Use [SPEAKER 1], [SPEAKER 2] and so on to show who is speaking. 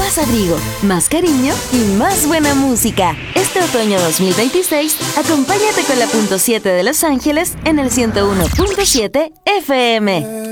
[SPEAKER 1] más abrigo, más cariño y más buena música. Este otoño 2026, acompáñate con la .7 de Los Ángeles en el 101.7 FM.